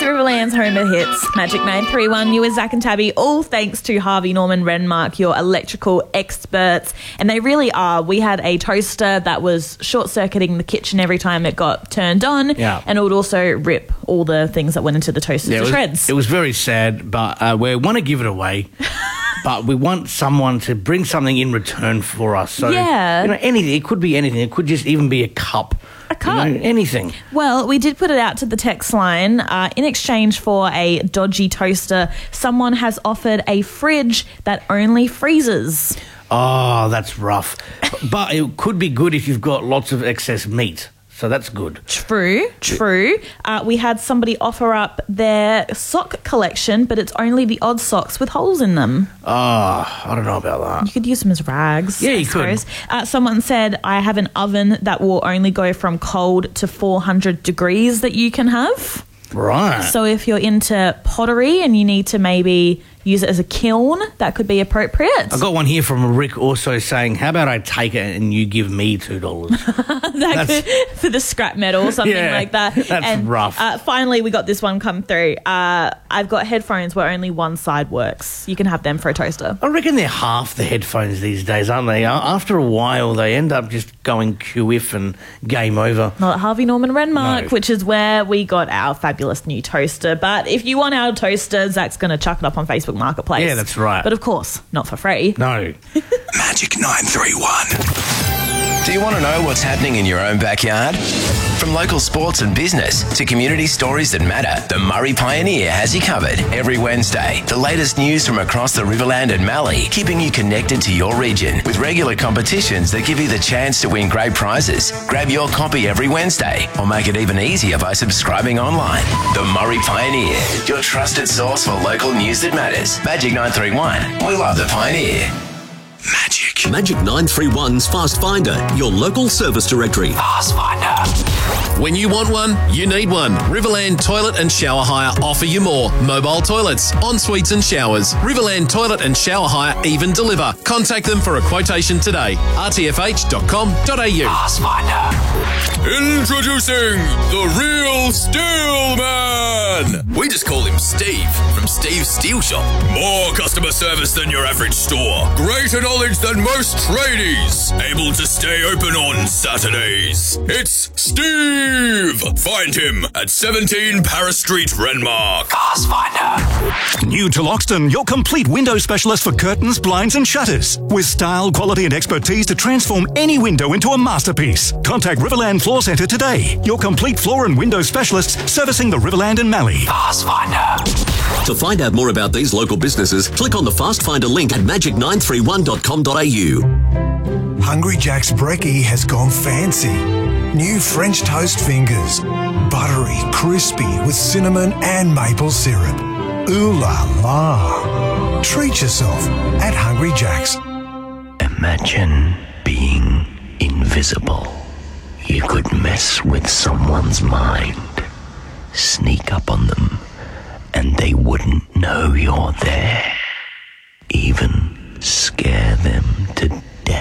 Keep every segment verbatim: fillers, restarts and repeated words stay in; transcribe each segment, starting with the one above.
Riverland's home of hits. Magic nine three one, you with Zach and Tabby, all thanks to Harvey Norman Renmark, your electrical experts. And they really are. We had a toaster that was short-circuiting the kitchen every time it got turned on. Yeah. And it would also rip all the things that went into the toaster Yeah, to it was, shreds. It was very sad, but uh, we want to give it away. But we want someone to bring something in return for us. So, Yeah. you know, anything. It could be anything. It could just even be a cup. A cup. You know, anything. Well, we did put it out to the text line. Uh, in exchange for a dodgy toaster, someone has offered a fridge that only freezes. Oh, that's rough. But it could be good if you've got lots of excess meat. So that's good. True, true. Uh, we had somebody offer up their sock collection, but it's only the odd socks with holes in them. Oh, I don't know about that. You could use them as rags. Yeah, I you could. suppose. Uh, someone said, I have an oven that will only go from cold to four hundred degrees that you can have. Right. So if you're into pottery and you need to maybe use it as a kiln, that could be appropriate. I got one here from Rick also saying, how about I take it and you give me two dollars? that could, for the scrap metal or something Yeah, like that. that's and, rough. Uh, finally, we got this one come through. Uh, I've got headphones where only one side works. You can have them for a toaster. I reckon they're half the headphones these days, aren't they? After a while, they end up just going Q F and game over. Not at Harvey Norman Renmark, No. which is where we got our fabulous new toaster. But if you want our toaster, Zach's going to chuck it up on Facebook Marketplace. Yeah, that's right. But of course, not for free. No. Magic nine three one. Do you want to know what's happening in your own backyard? From local sports and business to community stories that matter, the Murray Pioneer has you covered every Wednesday. The latest news from across the Riverland and Mallee, keeping you connected to your region with regular competitions that give you the chance to win great prizes. Grab your copy every Wednesday or make it even easier by subscribing online. The Murray Pioneer, your trusted source for local news that matters. Magic nine three one. We love the Pioneer. Magic. Magic nine three one's Fast Finder, your local service directory. Fast Finder. When you want one, you need one. Riverland Toilet and Shower Hire offer you more. Mobile toilets, en-suites and showers. Riverland Toilet and Shower Hire even deliver. Contact them for a quotation today. r t f h dot com dot a u. Fast Finder. Introducing the real Steel Man. We just call him Steve from Steve's Steel Shop. More customer service than your average store. Greater knowledge than most tradies. Able to stay open on Saturdays. It's Steve. Find him at seventeen Paris Street, Renmark. Fast Finder. New to Loxton, your complete window specialist for curtains, blinds and shutters. With style, quality and expertise to transform any window into a masterpiece. Contact Riverland Floor Centre today. Your complete floor and window specialists servicing the Riverland and Mallee. Fast Finder. To find out more about these local businesses, click on the Fast Finder link at magic nine three one dot com dot a u. Hungry Jack's Brekkie has gone fancy. New French toast fingers. Buttery, crispy with cinnamon and maple syrup. Ooh la la. Treat yourself at Hungry Jack's. Imagine being invisible. You could mess with someone's mind, sneak up on them, and they wouldn't know you're there. Even scare them to death.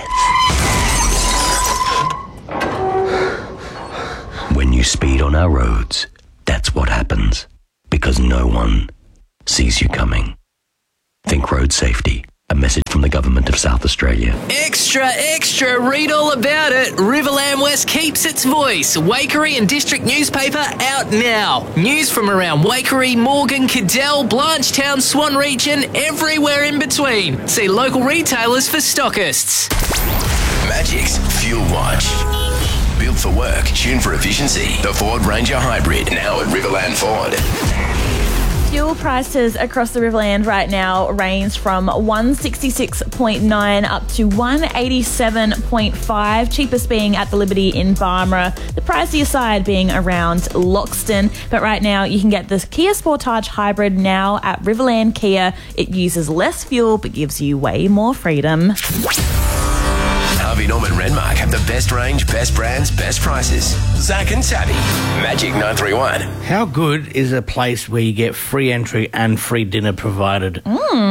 When you speed on our roads, that's what happens. Because no one sees you coming. Think road safety. A message from the Government of South Australia. Extra, extra, read all about it. Riverland West keeps its voice. Waikerie and District newspaper out now. News from around Waikerie, Morgan, Cadell, Blanchetown, Swan region, everywhere in between. See local retailers for stockists. Magic's Fuel Watch. Built for work, tuned for efficiency. The Ford Ranger Hybrid, now at Riverland Ford. Fuel prices across the Riverland right now range from one sixty-six point nine up to one eighty-seven point five, cheapest being at the Liberty in Barmera, the pricier side being around Loxton. But right now you can get this Kia Sportage Hybrid now at Riverland Kia. It uses less fuel but gives you way more freedom. Harvey Norman Renmark have the best range, best brands, best prices. Zach and Tabby. Magic nine three one. How good is a place where you get free entry and free dinner provided? Mmm,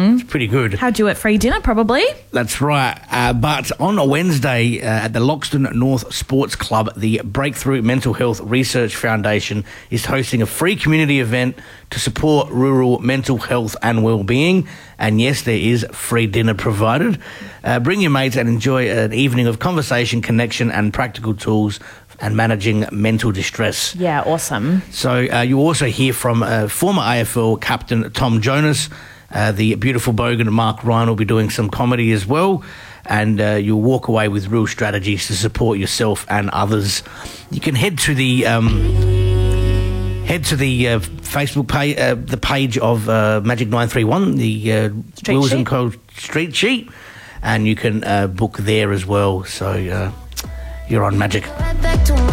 It's pretty good. How'd you at free dinner, probably? That's right. Uh, but on a Wednesday uh, at the Loxton North Sports Club, the Breakthrough Mental Health Research Foundation is hosting a free community event to support rural mental health and well-being. And yes, there is free dinner provided. Uh, bring your mates and enjoy an evening of conversation, connection and practical tools and managing mental distress. Yeah, awesome. So uh, you also hear from uh, former A F L captain Tom Jonas. Uh, the beautiful bogan Mark Ryan will be doing some comedy as well. And uh, you'll walk away with real strategies to support yourself and others. You can head to the um, head to the uh, Facebook page, uh, the page of uh, Magic nine three one, the uh, Wills and Co. Street Sheet, and you can uh, book there as well. So uh, you're on Magic.